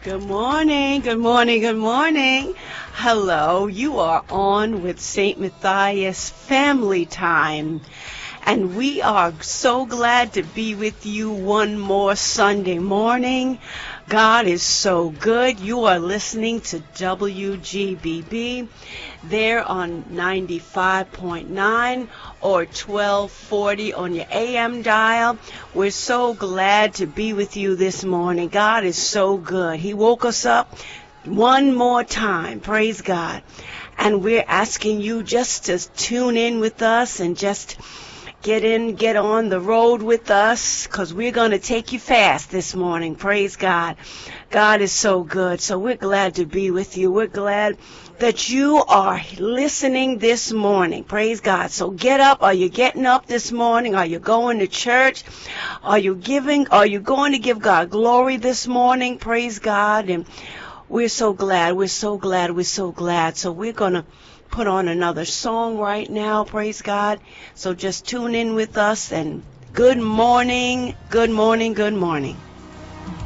Good morning, good morning, good morning. Hello, you are on with St. Matthias Family Time. And we are so glad to be with you one more Sunday morning. God is so good. You are listening to WGBB. There on 95.9 or 1240 on your AM dial. We're so glad to be with you this morning. God is so good. He woke us up one more time. Praise God. And we're asking you just to tune in with us and just get on the road with us, because we're going to take you fast this morning. Praise God. God is so good. So we're glad to be with you. We're glad that you are listening this morning. Praise God. So get up. Are you getting up this morning? Are you going to church? Are you going to give God glory this morning? Praise God. And we're so glad. We're so glad. We're so glad. So we're going to put on another song right now. Praise God. So just tune in with us, and good morning, good morning, good morning.